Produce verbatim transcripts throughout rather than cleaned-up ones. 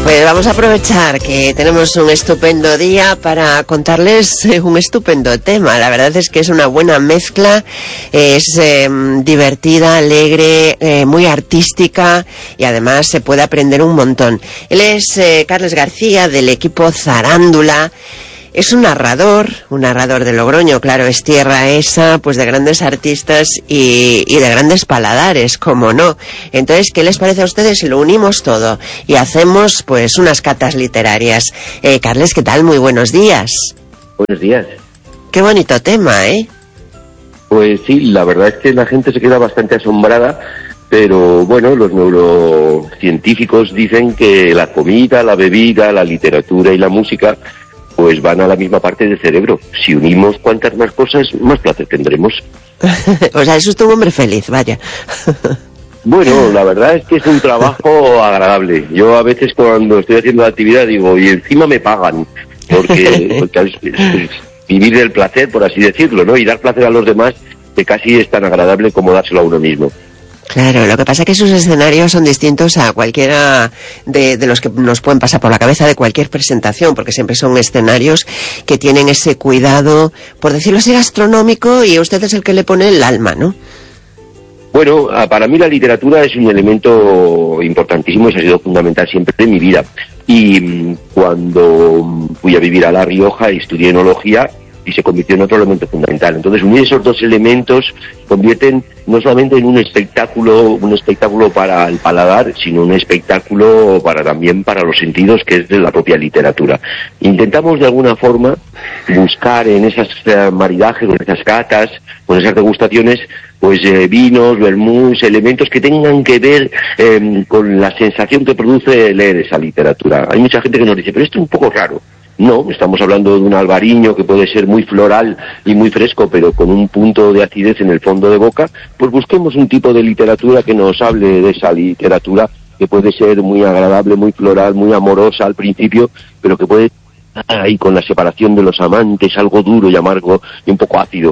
Pues vamos a aprovechar que tenemos un estupendo día para contarles un estupendo tema. La verdad es que es una buena mezcla, es eh, divertida, alegre, eh, muy artística y además se puede aprender un montón. Él es eh, Carles García, del equipo Zarándula. Es un narrador, un narrador de Logroño, claro, es tierra esa, pues de grandes artistas y, y de grandes paladares, como no. Entonces, ¿qué les parece a ustedes si lo unimos todo y hacemos, pues, unas catas literarias? Eh, Carles, ¿qué tal? Muy buenos días. Buenos días. Qué bonito tema, ¿eh? Pues sí, la verdad es que la gente se queda bastante asombrada, pero bueno, los neurocientíficos dicen que la comida, la bebida, la literatura y la música pues van a la misma parte del cerebro. Si unimos cuantas más cosas, más placer tendremos. O sea, eso es un hombre feliz, vaya. Bueno, la verdad es que es un trabajo agradable. Yo a veces cuando estoy haciendo la actividad digo, y encima me pagan, porque, porque es, es, es vivir del placer, por así decirlo, ¿no? Y dar placer a los demás, que casi es tan agradable como dárselo a uno mismo. Claro, lo que pasa es que sus escenarios son distintos a cualquiera de, de los que nos pueden pasar por la cabeza de cualquier presentación, porque siempre son escenarios que tienen ese cuidado, por decirlo así, gastronómico, y usted es el que le pone el alma, ¿no? Bueno, para mí la literatura es un elemento importantísimo y ha sido fundamental siempre en mi vida. Y cuando fui a vivir a La Rioja y estudié enología, y se convirtió en otro elemento fundamental. Entonces, unir esos dos elementos convierten no solamente en un espectáculo, un espectáculo para el paladar, sino un espectáculo para también para los sentidos, que es de la propia literatura. Intentamos de alguna forma buscar en esas uh, maridajes, en esas catas, con esas degustaciones, pues eh, vinos, vermús, elementos que tengan que ver eh, con la sensación que produce leer esa literatura. Hay mucha gente que nos dice, pero esto es un poco raro. No, estamos hablando de un albariño que puede ser muy floral y muy fresco, pero con un punto de acidez en el fondo de boca. Pues busquemos un tipo de literatura que nos hable de esa literatura, que puede ser muy agradable, muy floral, muy amorosa al principio, pero que puede estar ahí con la separación de los amantes, algo duro y amargo y un poco ácido.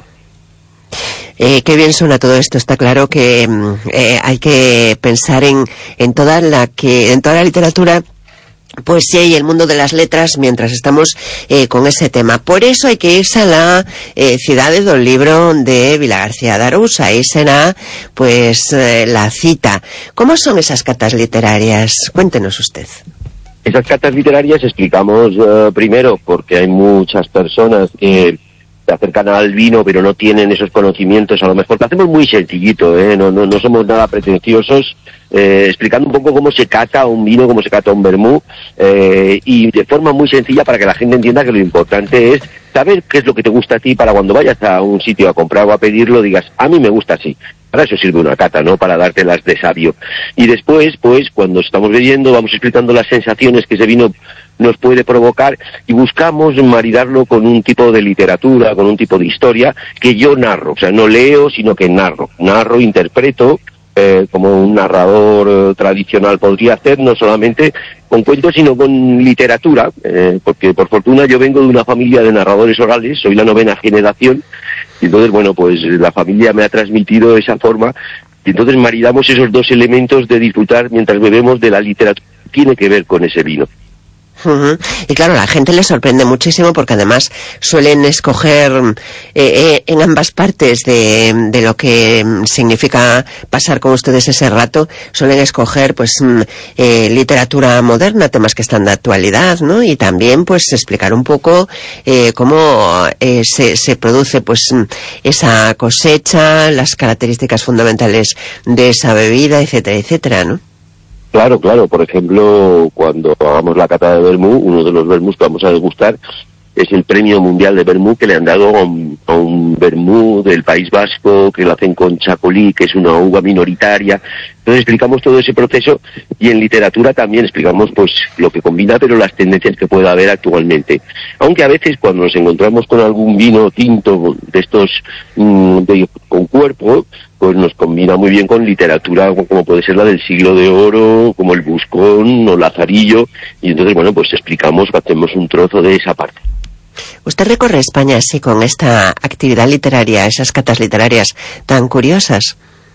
Eh, qué bien suena todo esto. Está claro que eh, hay que pensar en, en toda la que, en toda la literatura, poesía y el mundo de las letras mientras estamos eh, con ese tema. Por eso hay que irse a la eh, ciudad del libro de Vilagarcía de Arousa. Ahí será pues eh, la cita. ¿Cómo son esas catas literarias? Cuéntenos usted. Esas catas literarias explicamos uh, primero porque hay muchas personas que se acercan al vino pero no tienen esos conocimientos. A lo mejor lo hacemos muy sencillito, ¿eh? no, no, no somos nada pretenciosos. Eh, explicando un poco cómo se cata un vino, cómo se cata un vermú, eh, y de forma muy sencilla para que la gente entienda que lo importante es saber qué es lo que te gusta a ti, para cuando vayas a un sitio a comprar o a pedirlo digas, a mí me gusta así. Para eso sirve una cata, ¿no? Para dártelas de sabio. Y después, pues, cuando estamos bebiendo, vamos explicando las sensaciones que ese vino nos puede provocar y buscamos maridarlo con un tipo de literatura, con un tipo de historia que yo narro. O sea, no leo, sino que narro. Narro, interpreto, Eh, como un narrador eh, tradicional podría hacer, no solamente con cuentos, sino con literatura, eh, porque por fortuna yo vengo de una familia de narradores orales, soy la novena generación, y entonces, bueno, pues la familia me ha transmitido esa forma, y entonces maridamos esos dos elementos de disfrutar mientras bebemos de la literatura que tiene que ver con ese vino. Uh-huh. Y claro, la gente le sorprende muchísimo porque además suelen escoger eh, eh, en ambas partes de, de lo que significa pasar con ustedes ese rato, suelen escoger pues eh, literatura moderna, temas que están de actualidad, ¿no? Y también pues explicar un poco eh, cómo eh, se, se produce pues esa cosecha, las características fundamentales de esa bebida, etcétera, etcétera, ¿no? Claro, claro. Por ejemplo, cuando hagamos la cata de vermú, uno de los vermús que vamos a degustar es el premio mundial de vermú que le han dado a un, a un vermú del País Vasco, que lo hacen con chacolí, que es una uva minoritaria. Entonces explicamos todo ese proceso, y en literatura también explicamos pues lo que combina, pero las tendencias que pueda haber actualmente. Aunque a veces cuando nos encontramos con algún vino tinto de estos mmm, de, con cuerpo, pues nos combina muy bien con literatura como puede ser la del Siglo de Oro, como el Buscón o Lazarillo, y entonces bueno, pues explicamos, hacemos un trozo de esa parte. Usted recorre España así con esta actividad literaria, esas catas literarias tan curiosas.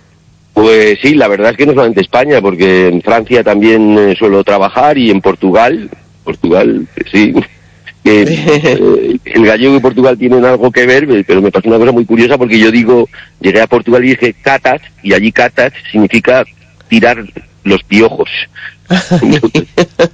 Pues sí, la verdad es que no solamente España, porque en Francia también eh, suelo trabajar y en Portugal, Portugal, sí, que eh, el gallego y Portugal tienen algo que ver, pero me pasó una cosa muy curiosa porque yo digo, llegué a Portugal y dije catas, y allí catas significa tirar los piojos. Entonces,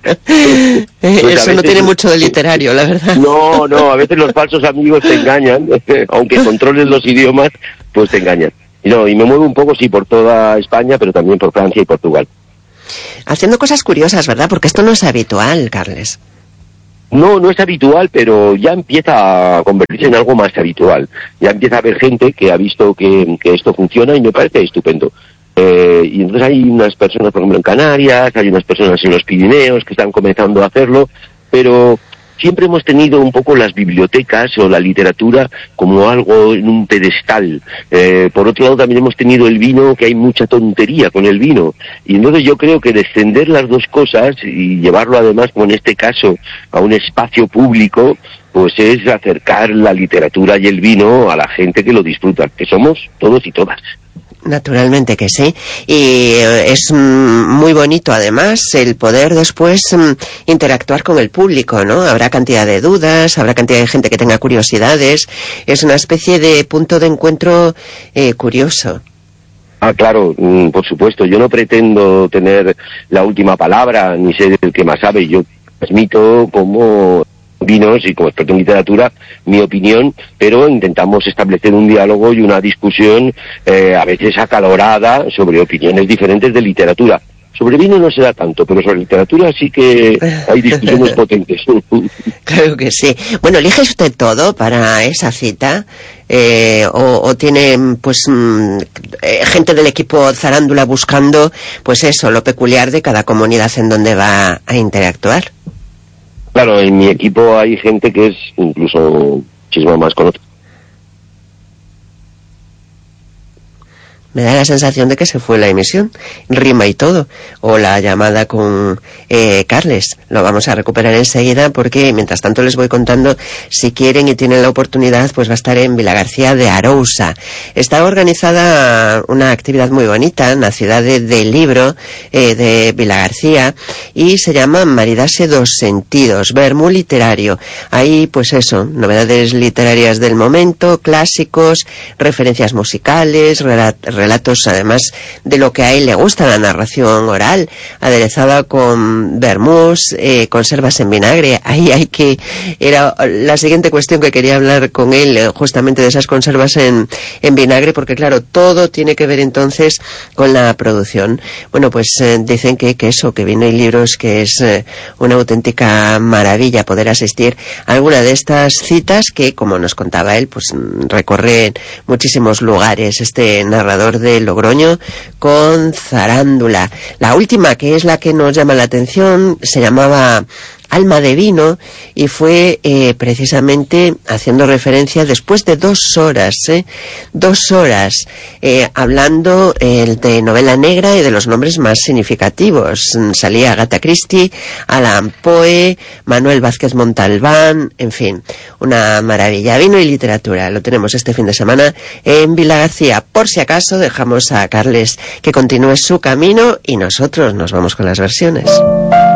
pues Eso veces, no tiene mucho de literario, la verdad. No, no, a veces los falsos amigos te engañan, aunque controles los idiomas, pues te engañan. Y no, y me muevo un poco, sí, por toda España, pero también por Francia y Portugal. Haciendo cosas curiosas, ¿verdad? Porque esto no es habitual, Carles. No, no es habitual, pero ya empieza a convertirse en algo más habitual. Ya empieza a haber gente que ha visto que, que esto funciona y me parece estupendo. Eh, y entonces hay unas personas, por ejemplo, en Canarias, hay unas personas en los Pirineos que están comenzando a hacerlo, pero siempre hemos tenido un poco las bibliotecas o la literatura como algo en un pedestal. Eh, por otro lado, también hemos tenido el vino, que hay mucha tontería con el vino. Y entonces yo creo que descender las dos cosas y llevarlo además, como en este caso, a un espacio público, pues es acercar la literatura y el vino a la gente que lo disfruta, que somos todos y todas. Naturalmente que sí, y es muy bonito además el poder después interactuar con el público, ¿no? Habrá cantidad de dudas, habrá cantidad de gente que tenga curiosidades, es una especie de punto de encuentro eh, curioso. Ah, claro, por supuesto, yo no pretendo tener la última palabra, ni ser el que más sabe, yo transmito como vinos y como experto en literatura mi opinión, pero intentamos establecer un diálogo y una discusión eh, a veces acalorada sobre opiniones diferentes de literatura. Sobre vino no se da tanto, pero sobre literatura sí que hay discusiones potentes. Claro que sí. Bueno, ¿elige usted todo para esa cita? Eh, o, ¿O tiene pues mm, eh, gente del equipo Zarándula buscando pues eso, lo peculiar de cada comunidad en donde va a interactuar? Claro, en mi equipo hay gente que es incluso muchísimo más conocida. Me da la sensación de que se fue la emisión, rima y todo, o la llamada con eh, Carles. Lo vamos a recuperar enseguida porque mientras tanto les voy contando, si quieren y tienen la oportunidad, pues va a estar en Vilagarcía de Arousa. Está organizada una actividad muy bonita en la ciudad de, del libro eh, de Vilagarcía y se llama Maridase dos Sentidos, vermú literario. Ahí, pues eso, novedades literarias del momento, clásicos, referencias musicales, relatos relatos además de lo que a él le gusta, la narración oral, aderezada con vermús, eh, conservas en vinagre. Ahí hay que, era la siguiente cuestión que quería hablar con él, eh, justamente de esas conservas en, en vinagre, porque claro, todo tiene que ver entonces con la producción. Bueno, pues eh, dicen que, que eso, que vino y libros, que es eh, una auténtica maravilla poder asistir a alguna de estas citas que, como nos contaba él, pues recorren muchísimos lugares, este narrador de Logroño con Zarándula. La última, que es la que nos llama la atención, se llamaba Alma de Vino y fue eh, precisamente haciendo referencia después de dos horas, ¿eh? Dos horas eh, hablando eh, de novela negra y de los nombres más significativos. Salía Agatha Christie, Allan Poe, Manuel Vázquez Montalbán, en fin, una maravilla. Vino y literatura, lo tenemos este fin de semana en Vilagarcía. Por si acaso dejamos a Carles que continúe su camino y nosotros nos vamos con las versiones.